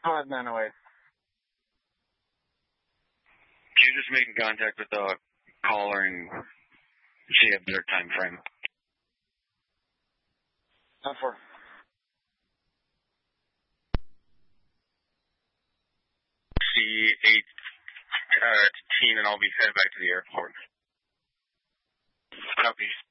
5908. You're just making contact with the caller and see a better time frame. 10-4. See 18, and I'll be headed back to the airport. Copy.